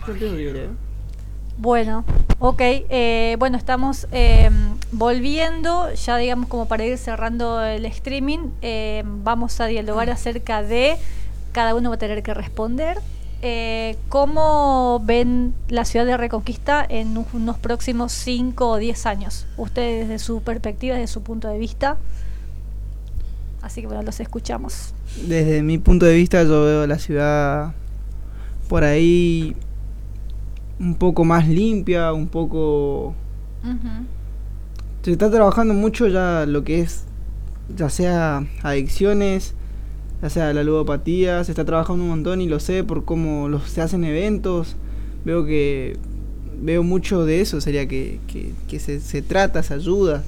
Yo empiezo si querés. Bueno, ok. Bueno, estamos volviendo, ya digamos como para ir cerrando el streaming, vamos a dialogar acerca de, cada uno va a tener que responder, ¿cómo ven la ciudad de Reconquista en unos próximos 5 o 10 años? Ustedes desde su perspectiva, desde su punto de vista. Así que bueno, los escuchamos. Desde mi punto de vista yo veo la ciudad por ahí un poco más limpia, un poco... Se está trabajando mucho ya lo que es, ya sea adicciones, ya sea la ludopatía, se está trabajando un montón y lo sé por cómo se hacen eventos, veo mucho de eso, sería que se trata, se ayuda.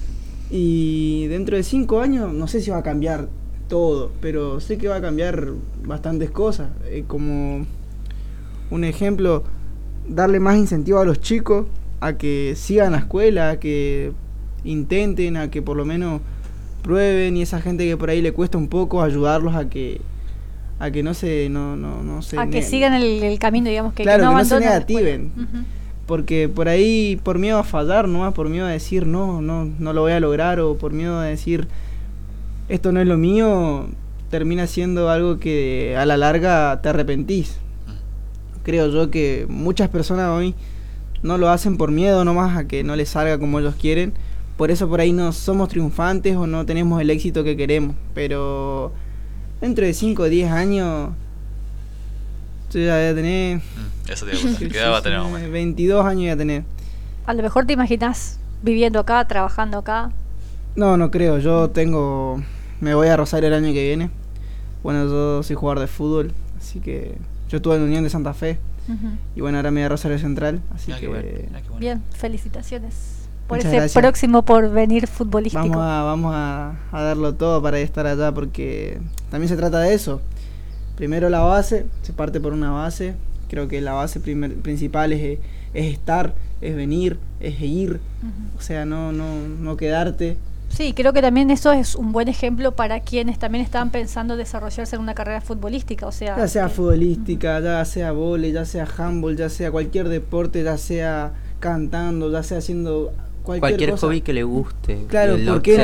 Y dentro de 5 años no sé si va a cambiar todo, pero sé que va a cambiar bastantes cosas, como un ejemplo, darle más incentivo a los chicos a que sigan la escuela, a que intenten, a que por lo menos prueben, y esa gente que por ahí le cuesta un poco, ayudarlos a que no se a que sigan el camino, digamos, claro, que no se abandonen negativen. Porque por ahí, por miedo a fallar nomás, por miedo a decir no lo voy a lograr, o por miedo a decir esto no es lo mío, termina siendo algo que a la larga te arrepentís. Creo yo que muchas personas hoy no lo hacen por miedo nomás a que no les salga como ellos quieren. Por eso por ahí no somos triunfantes o no tenemos el éxito que queremos. Pero dentro de 5 o 10 años yo ya voy a tener... Eso te digo, ¿qué edad va a tener más o menos? 22 años voy a tener. A lo mejor te imaginas viviendo acá, trabajando acá. No creo, me voy a Rosario el año que viene. Bueno, yo soy jugador de fútbol, así que yo estuve en Unión de Santa Fe. Y bueno, ahora me voy a Rosario Central, así que... Bueno. Bien, felicitaciones por Muchas ese gracias. Próximo porvenir futbolístico. Vamos a darlo todo para estar allá, porque también se trata de eso. Primero la base, se parte por una base. Creo que la base principal es estar, es venir, es ir. O sea, no quedarte. Sí, creo que también eso es un buen ejemplo para quienes también estaban pensando desarrollarse en una carrera futbolística, o sea... Ya sea futbolística, ya sea vóley, ya sea handball, ya sea cualquier deporte, ya sea cantando, ya sea haciendo cualquier cosa. Hobby que le guste. Claro, ¿por qué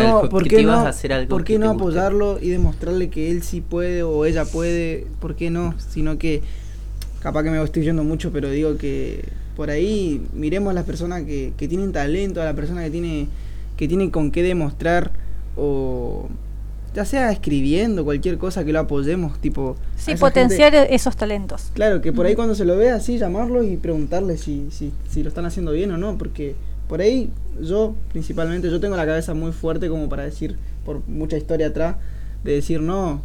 no guste. apoyarlo y demostrarle que él sí puede o ella puede? ¿Por qué no? Sino que, capaz que me estoy yendo mucho, pero digo que por ahí miremos a las personas que tienen talento, a la persona que tiene con qué demostrar, o ya sea escribiendo, cualquier cosa, que lo apoyemos, tipo... Sí, potenciar esos talentos. Claro, que por ahí cuando se lo vea así, llamarlos y preguntarles si lo están haciendo bien o no, porque por ahí principalmente, yo tengo la cabeza muy fuerte como para decir, por mucha historia atrás, de decir no,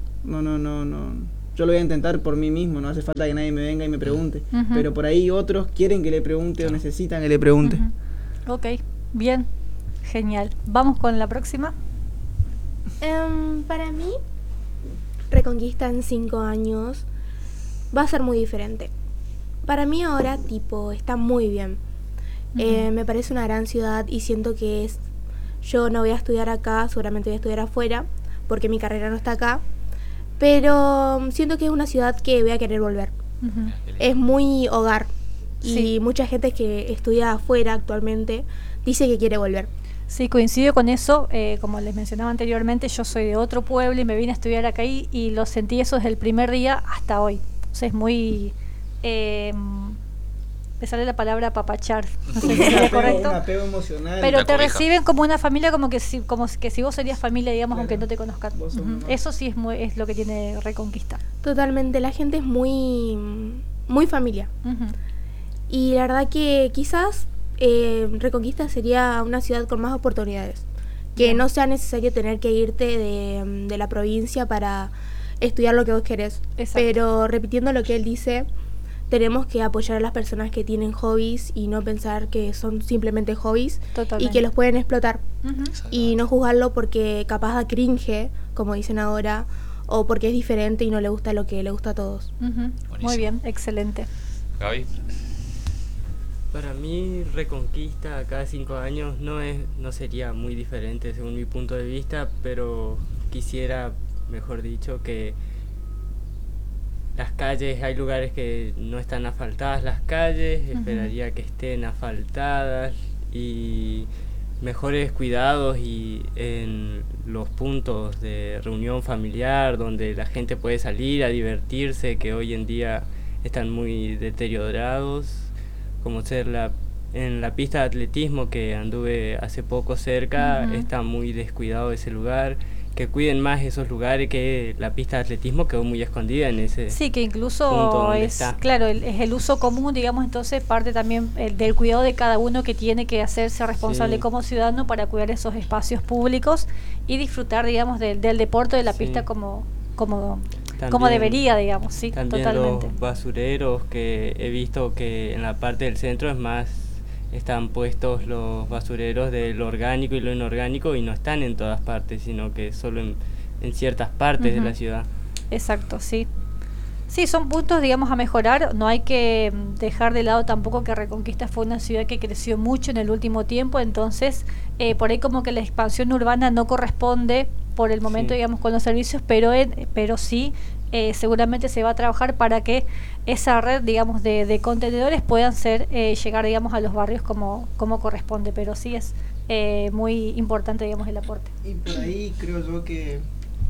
yo lo voy a intentar por mí mismo, no hace falta que nadie me venga y me pregunte, pero por ahí otros quieren que le pregunte o necesitan que le pregunte. Ok, bien, genial. Vamos con la próxima. Para mí, Reconquista en 5 años va a ser muy diferente. Para mí ahora, está muy bien. Me parece una gran ciudad y siento que yo no voy a estudiar acá, seguramente voy a estudiar afuera, porque mi carrera no está acá, pero siento que es una ciudad que voy a querer volver. Es muy hogar, y mucha gente que estudia afuera actualmente dice que quiere volver. Sí, coincido con eso. Como les mencionaba anteriormente, yo soy de otro pueblo y me vine a estudiar acá y lo sentí eso desde el primer día hasta hoy. O sea, es muy... me sale la palabra apapachar, no sé si es correcto. Un apego emocional. Pero te reciben como una familia, como que si vos serías familia, digamos, Claro. aunque no te conozcan. Eso sí es lo que tiene Reconquista. Totalmente, la gente es muy, muy familia. Y la verdad que quizás Reconquista sería una ciudad con más oportunidades. Que no sea necesario tener que irte de la provincia para estudiar lo que vos querés. Exacto. Pero repitiendo lo que él dice, tenemos que apoyar a las personas que tienen hobbies y no pensar que son simplemente hobbies. Totalmente. Y que los pueden explotar. Y no juzgarlo porque capaz da cringe, como dicen ahora, o porque es diferente y no le gusta lo que le gusta a todos. Muy bien, excelente. Gaby. Para mí, Reconquista cada 5 años no sería muy diferente según mi punto de vista, pero quisiera, mejor dicho, que las calles, hay lugares que no están asfaltadas las calles, esperaría que estén asfaltadas y mejores cuidados y en los puntos de reunión familiar donde la gente puede salir a divertirse, que hoy en día están muy deteriorados, como ser en la pista de atletismo que anduve hace poco cerca, está muy descuidado ese lugar, que cuiden más esos lugares, que la pista de atletismo quedó muy escondida en ese sí, que punto incluso donde es, está. claro, es el uso común, digamos, entonces parte también del cuidado de cada uno que tiene que hacerse responsable Sí. como ciudadano para cuidar esos espacios públicos y disfrutar, digamos, del deporte de la Sí. pista como También- debería, digamos, sí, También totalmente. los basureros, que he visto que en la parte del centro es más, están puestos los basureros de lo orgánico y lo inorgánico y no están en todas partes, sino que solo en ciertas partes de la ciudad. Exacto, sí. Sí, son puntos, digamos, a mejorar. No hay que dejar de lado tampoco que Reconquista fue una ciudad que creció mucho en el último tiempo, entonces por ahí como que la expansión urbana no corresponde por el momento, Sí. digamos, con los servicios, pero sí seguramente se va a trabajar para que esa red, digamos, de contenedores puedan llegar, digamos, a los barrios como corresponde, pero sí es muy importante, digamos, el aporte. Y por ahí creo yo que...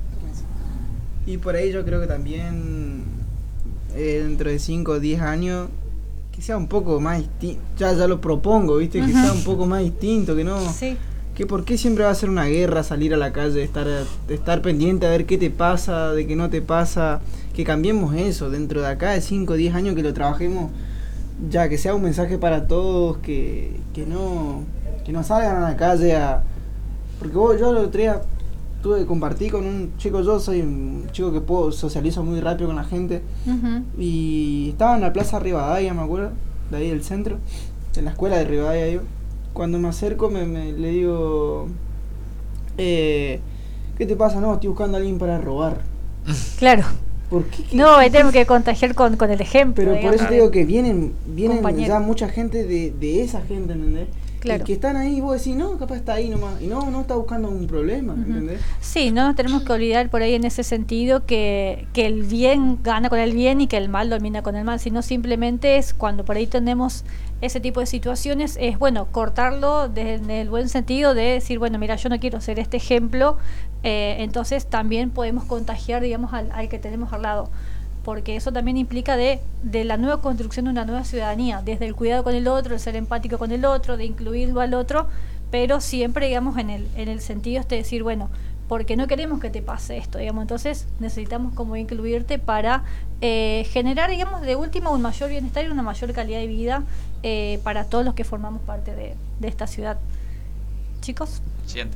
Y por ahí yo creo que también dentro de 5 o 10 años que sea un poco más distinto. Ya lo propongo, ¿viste? Que sea un poco más distinto, que no... Sí. Que por qué siempre va a ser una guerra salir a la calle, estar pendiente a ver qué te pasa, de qué no te pasa, que cambiemos eso dentro de acá de 5 o 10 años, que lo trabajemos ya, que sea un mensaje para todos, que no salgan a la calle porque yo el otro día compartí con un chico, yo soy un chico que socializo muy rápido con la gente, y estaba en la plaza Rivadavia, me acuerdo, de ahí del centro, en la escuela de Rivadavia yo. Cuando me acerco le digo, ¿qué te pasa? No, estoy buscando a alguien para robar. Claro. ¿Por qué? No, ahí tenemos que contagiar con el ejemplo. Pero por digamos, eso te digo que vienen compañeros. ya mucha gente de esa gente, ¿entendés? Claro. Y que están ahí y vos decís, no, capaz está ahí nomás. Y no está buscando un problema, ¿entendés? Sí, no nos tenemos que olvidar por ahí en ese sentido que el bien gana con el bien y que el mal domina con el mal, sino simplemente es cuando por ahí tenemos ese tipo de situaciones, es bueno cortarlo en el buen sentido de decir, bueno, mira, yo no quiero ser este ejemplo, entonces también podemos contagiar, digamos, al que tenemos al lado, porque eso también implica de la nueva construcción de una nueva ciudadanía, desde el cuidado con el otro, el ser empático con el otro, de incluirlo al otro, pero siempre, digamos, en el sentido de decir, bueno, porque no queremos que te pase esto, digamos, entonces necesitamos como incluirte para generar, digamos, de último un mayor bienestar y una mayor calidad de vida para todos los que formamos parte de esta ciudad. Chicos. Siguiente.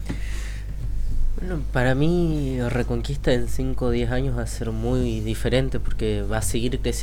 Bueno, para mí Reconquista en 5 o 10 años va a ser muy diferente porque va a seguir creciendo.